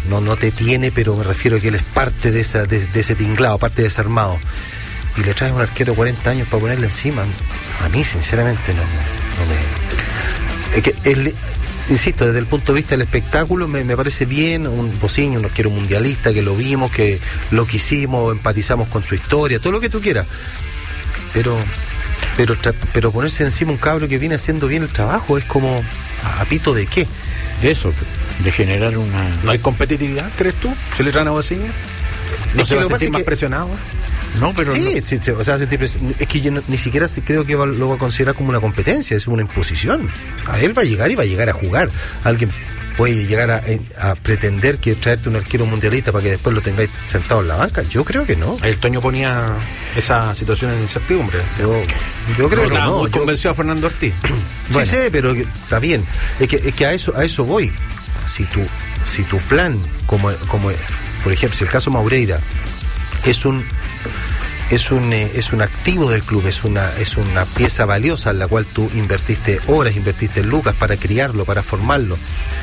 no te tiene, pero me refiero a que él es parte de ese tinglado, parte de ese armado. Y le traes un arquero de 40 años para ponerle encima. A mí, sinceramente, no me... Es que insisto, desde el punto de vista del espectáculo me parece bien un Bociño, un arquero mundialista, que lo vimos, que lo quisimos, empatizamos con su historia, todo lo que tú quieras. Pero ponerse encima un cabro que viene haciendo bien el trabajo es como ¿a pito de qué? De eso, de generar una... ¿No hay competitividad, crees tú? ¿Se le traen a Bociño? ¿No se va a sentir más presionado? No, pero sí, o sea, es que yo ni siquiera creo que lo va a considerar como una competencia, es una imposición. A él va a llegar y va a llegar a jugar. Alguien puede llegar a pretender que traerte un arquero mundialista para que después lo tengáis sentado en la banca. Yo creo que no. El Toño ponía esa situación en incertidumbre. Yo creo que no. Muy convenció a Fernando Ortiz. Bueno. Sí sé, pero está bien. Es que a eso voy. Si tu plan, como por ejemplo, si el caso Maureira es un activo del club, es una pieza valiosa en la cual tú invertiste horas, invertiste lucas para criarlo, para formarlo,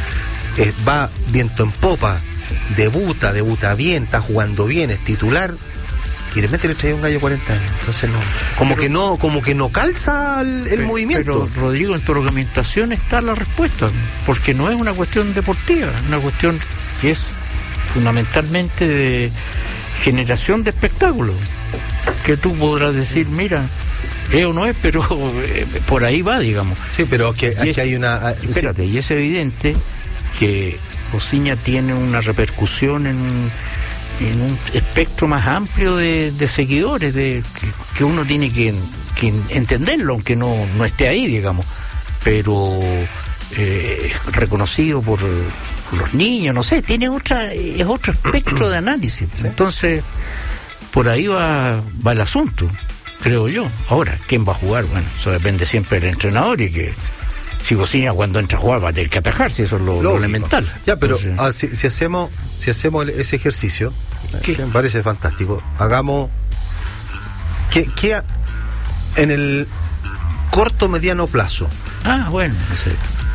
va viento en popa, debuta bien, está jugando bien, es titular, y de repente le trae un gallo de 40 años. Entonces como que no calza el movimiento. Pero Rodrigo, en tu argumentación está la respuesta, porque no es una cuestión deportiva, es una cuestión que es fundamentalmente de generación de espectáculo, que tú podrás decir, mira, es o no es, pero por ahí va, digamos. Sí, pero aquí hay una... Espérate, sí. Y es evidente que Bociña tiene una repercusión en un espectro más amplio de seguidores, que uno tiene que entenderlo, aunque no esté ahí, digamos, pero reconocido por los niños, no sé, tiene es otro espectro de análisis. ¿Sí? Entonces, por ahí va el asunto, creo yo. Ahora, ¿quién va a jugar? Bueno, eso depende siempre del entrenador, y que si Bociña cuando entra a jugar va a tener que atajarse, eso es lo elemental. Ya, pero si hacemos ese ejercicio, que me parece fantástico, hagamos que en el corto mediano plazo. Bueno, no sé.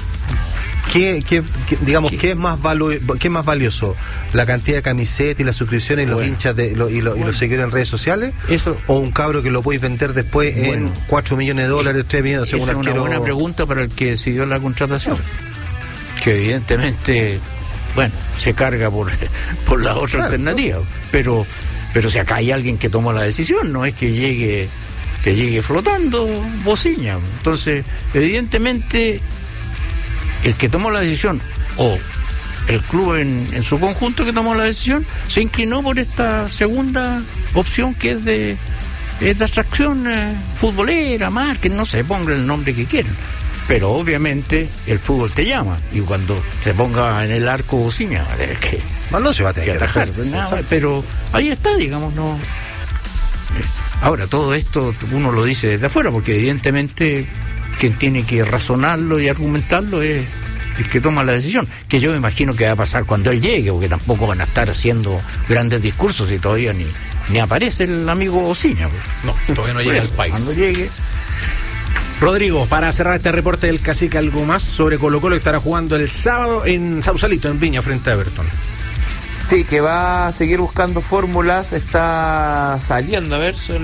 ¿Qué es más valioso? ¿La cantidad de camisetas y las suscripciones y los hinchas y los seguidores en redes sociales? Eso, ¿o un cabro que lo podéis vender después en $4 millones, 3 millones? Esa es una buena pregunta para el que decidió la contratación. Que evidentemente, se carga por la otra alternativa. Pero si acá hay alguien que toma la decisión, no es que llegue flotando Bociña. Entonces, evidentemente, el que tomó la decisión, o el club en su conjunto que tomó la decisión, se inclinó por esta segunda opción, que es de atracción futbolera, marketing, no sé, pongan el nombre que quieran. Pero obviamente el fútbol te llama, y cuando se ponga en el arco Bociña, va a tener que... No se va a tener que atajarse. Pero ahí está, digamos, no... Ahora, todo esto uno lo dice desde afuera, porque evidentemente quien tiene que razonarlo y argumentarlo es el que toma la decisión, que yo me imagino que va a pasar cuando él llegue, porque tampoco van a estar haciendo grandes discursos y todavía ni aparece el amigo Bociña. No, todavía no llega al país. Cuando llegue... Rodrigo, para cerrar este reporte del Cacique, algo más sobre Colo-Colo, que estará jugando el sábado en Sausalito, en Viña, frente a Everton. Sí, que va a seguir buscando fórmulas, está saliendo,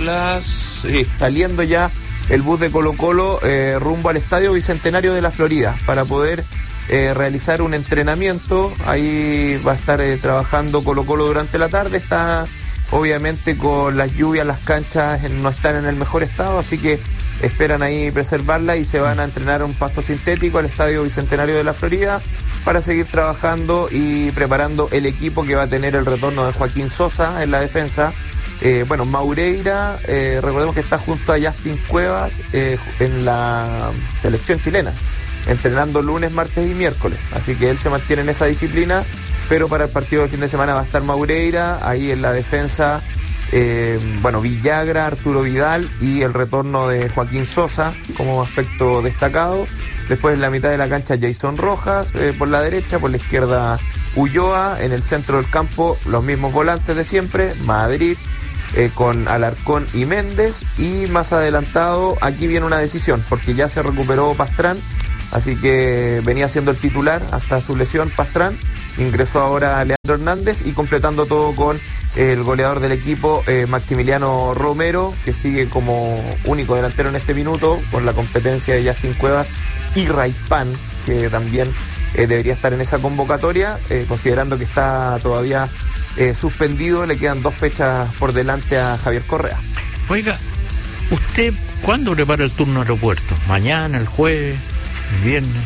saliendo ya el bus de Colo-Colo rumbo al Estadio Bicentenario de la Florida para poder realizar un entrenamiento. Ahí va a estar trabajando Colo-Colo durante la tarde. Está obviamente con las lluvias, las canchas no están en el mejor estado, así que esperan ahí preservarla y se van a entrenar un pasto sintético al Estadio Bicentenario de la Florida para seguir trabajando y preparando el equipo que va a tener el retorno de Joaquín Sosa en la defensa. Maureira, recordemos que está junto a Justin Cuevas en la selección chilena, entrenando lunes, martes y miércoles, así que él se mantiene en esa disciplina, pero para el partido del fin de semana va a estar Maureira, ahí en la defensa, Villagra, Arturo Vidal y el retorno de Joaquín Sosa como aspecto destacado. Después en la mitad de la cancha Jason Rojas, por la derecha, por la izquierda Ulloa, en el centro del campo los mismos volantes de siempre, Madrid, con Alarcón y Méndez, y más adelantado aquí viene una decisión, porque ya se recuperó Pastrán, así que venía siendo el titular hasta su lesión Pastrán, ingresó ahora Leandro Hernández y completando todo con el goleador del equipo, Maximiliano Romero, que sigue como único delantero en este minuto, con la competencia de Justin Cuevas y Raipán, que también debería estar en esa convocatoria, considerando que está todavía suspendido, le quedan 2 fechas por delante a Javier Correa. Oiga, ¿usted cuándo prepara el turno aeropuerto? ¿Mañana, el jueves, el viernes?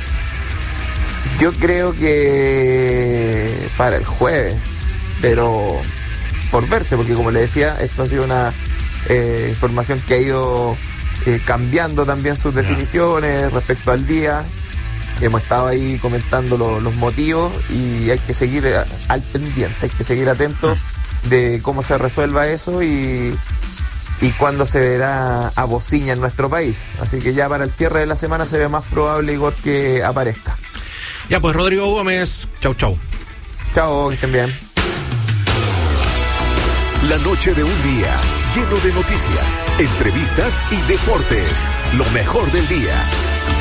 Yo creo que para el jueves, pero por verse, porque como le decía, esto ha sido una información que ha ido cambiando también sus definiciones respecto al día. Hemos estado ahí comentando los motivos y hay que seguir al pendiente, hay que seguir atentos de cómo se resuelva eso y cuándo se verá a bociña en nuestro país. Así que ya para el cierre de la semana se ve más probable, Igor, que aparezca. Ya pues, Rodrigo Gómez, chau. Chao, que estén bien. La noche de un día lleno de noticias, entrevistas y deportes. Lo mejor del día.